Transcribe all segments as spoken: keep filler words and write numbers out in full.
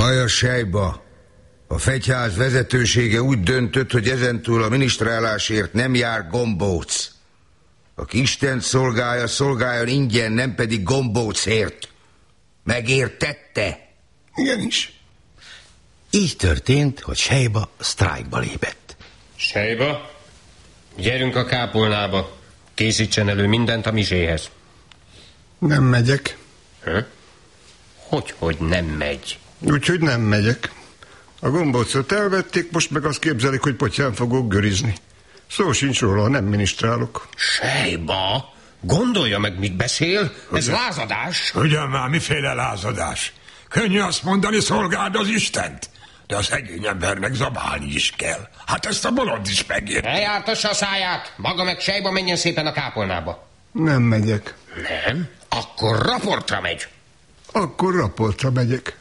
Hallja, Sejba, a fegyház vezetősége úgy döntött, hogy ezentúl a minisztrálásért nem jár gombóc. Aki Istent szolgálja, szolgáljon ingyen, nem pedig gombócért. Megértette? Igenis. Így történt, hogy Sejba sztrájkba lépett. Sejba, gyerünk a kápolnába. Készítsen elő mindent a miséhez. Nem megyek. Hm? Hogy, hogy nem megy? Úgyhogy nem megyek. A gombócot elvették, most meg azt képzelik, hogy potyán fogok görizni. Szó sincs róla, nem minisztrálok. Sejba, gondolja meg, mit beszél? Ez Ugyan, lázadás. Ugyan már, miféle lázadás? Könnyű azt mondani, szolgáld az Istent, de a szegény embernek zabálni is kell. Hát ezt a bolond is megérti. Eljártassa a száját, maga meg Sejba menjen szépen a kápolnába. Nem megyek. Nem? Akkor raportra megy. Akkor raportra megyek.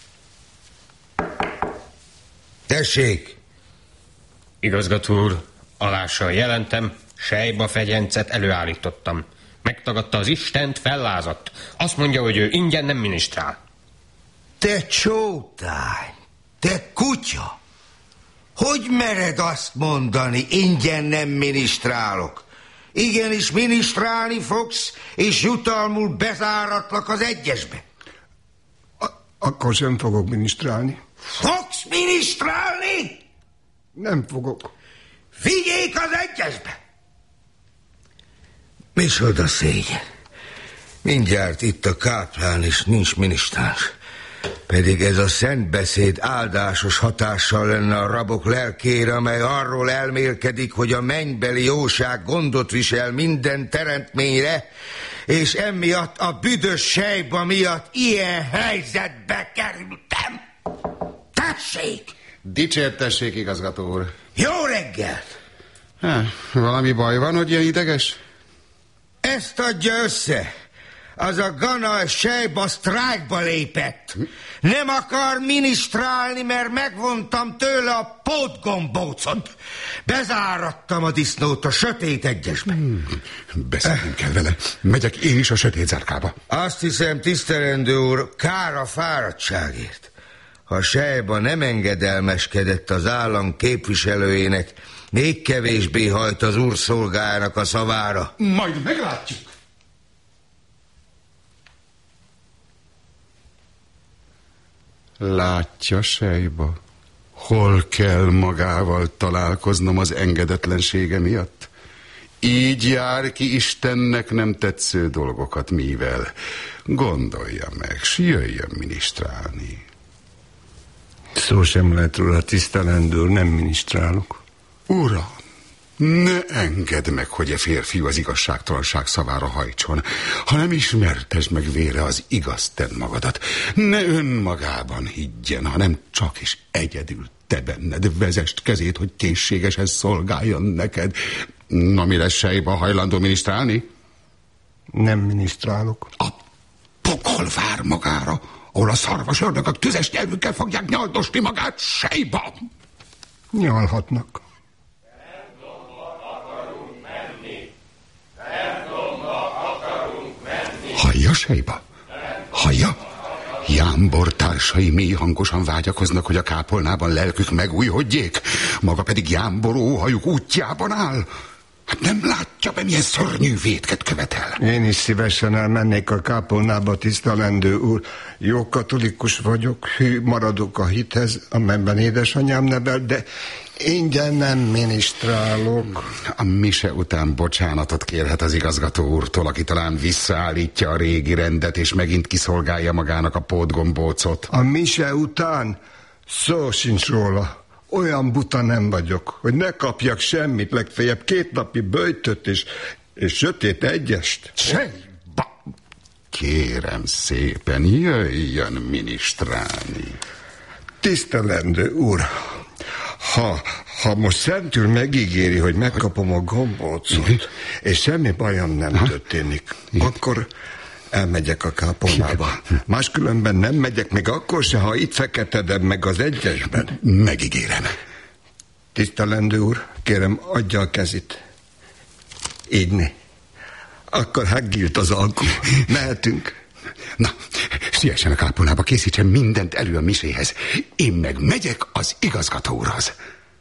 Tessék! Igazgató úr, alással jelentem, Sejba fegyencet előállítottam. Megtagadta az Istent, fellázadt. Azt mondja, hogy ő ingyen nem minisztrál. Te csótány, te kutya! Hogy mered azt mondani, ingyen nem minisztrálok? Igenis minisztrálni fogsz, és jutalmul bezáratlak az egyesbe. A- akkor sem fogok minisztrálni. Fogsz minisztrálni? Nem fogok. Vigyék az egyesbe! Micsoda szégyen. Mindjárt itt a káplán, és nincs minisztráns. Pedig ez a szent beszéd áldásos hatással lenne a rabok lelkére, amely arról elmélkedik, hogy a mennybeli jóság gondot visel minden teremtményre, és emiatt a büdös Sejba miatt ilyen helyzetbe kerültem. Tessék! Dicsértessék, igazgató úr. Jó reggelt! Há, valami baj van, hogy ilyen ideges? Ezt adja össze. Az a Gana Sejba sztrájkba lépett. Nem akar minisztrálni, mert megvontam tőle a pótgombócot. Bezárattam a disznót a sötét egyesbe. Hmm, beszélnünk kell vele. Megyek én is a sötét zárkába. Azt hiszem, tisztelendő úr, kár a fáradtságért. Ha Sejba nem engedelmeskedett az állam képviselőjének, még kevésbé hajt az úr szolgájának a szavára. Majd meglátjuk. Látja, Sejba, hol kell magával találkoznom az engedetlensége miatt? Így jár ki Istennek nem tetsző dolgokat, mivel gondolja meg, s jöjjön minisztrálni. Szó sem lehet róla, tisztelendő úr, nem minisztrálok. Uram, ne engedd meg, hogy a férfiú az igazságtalanság szavára hajtson, hanem ismertesd meg vére az igaz tenn magadat. Ne önmagában higgyen, hanem csak is egyedül te benned vezest kezét, hogy készségesen szolgáljon neked. Na, mi lesz, Sejba, hajlandó minisztrálni? Nem minisztrálok. A pokol vár magára, ahol a szarvas ördögök tüzes nyelvükkel fogják nyaldosni magát, Sejba! Nyalhatnak. Hallja, Sejba? Hallja? Jámbor társai mély hangosan vágyakoznak, hogy a kápolnában lelkük megújhodjék, maga pedig Jámbor óhajuk útjában áll. Hát nem látja be, milyen szörnyű vétket követel? Én is szívesen elmennék a kápolnába, tisztelendő úr. Jó katolikus vagyok, hű maradok a hithez, amelyben édesanyám nevel, de ingyen nem minisztrálok. A mise után bocsánatot kérhet az igazgató úrtól, aki talán visszaállítja a régi rendet, és megint kiszolgálja magának a pótgombócot. A mise után? Szó sincs róla. Olyan buta nem vagyok, hogy ne kapjak semmit, legfeljebb két napi böjtöt és, és sötét egyest. Sejba! Kérem szépen, jöjjön minisztrálni. Tisztelendő úr, ha, ha most szentül megígéri, hogy megkapom a gombócot, és semmi bajom nem ha? történik, akkor elmegyek a kápolnába. Máskülönben nem megyek, még akkor se, ha itt feketedem meg az egyesben. Megígérem. Tisztelendő úr, kérem, adja a kezit. Így ne. Akkor heggilt az alkú. Mehetünk. Na, siessen a kápolnába, készítsen mindent elő a miséhez. Én meg megyek az igazgató úrhoz.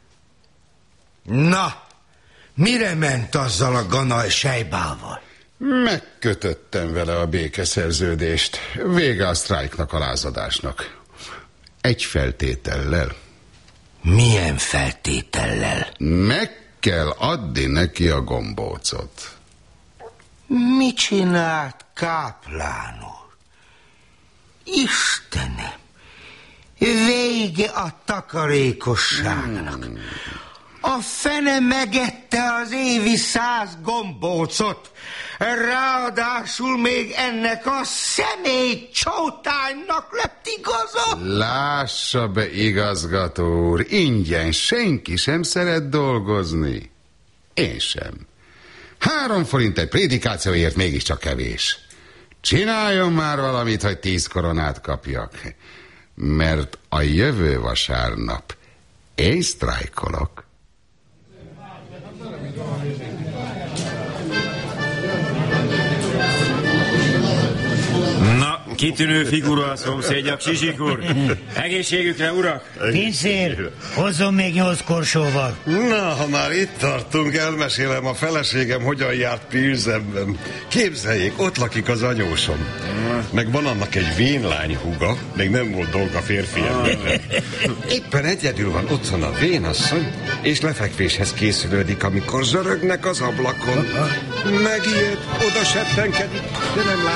Na, mire ment azzal a ganaj Sejbával? Megkötöttem vele a békeszerződést. Vége a sztrájknak, a lázadásnak. Egy feltétellel. Milyen feltétellel? Meg kell adni neki a gombócot. Mit csinált Káplán úr? Istenem, vége a takarékosságnak. Hmm. A fene megette az évi száz gombócot, ráadásul még ennek a személy csótánynak lett igaza. Lássa be, igazgató úr, ingyen senki sem szeret dolgozni. Én sem. Három forint egy prédikációért mégiscsak kevés. Csináljon már valamit, hogy tíz koronát kapjak. Mert a jövő vasárnap én sztrájkolok. Na, kitűnő figura a szomszédja, Csizsik úr. Egészségükre, urak! Pincér, hozzon még nyolc korsóval. Na, ha már itt tartunk, elmesélem, a feleségem hogyan járt Pilzenben. Képzeljék, ott lakik az anyósom. Meg van annak egy vénlány húga, még nem volt dolga férfi emberre. Éppen egyedül van otthon a vénasszony, és lefekvéshez készülődik, amikor zörögnek az ablakon. Megijed, oda seppenkedik, de nem lát.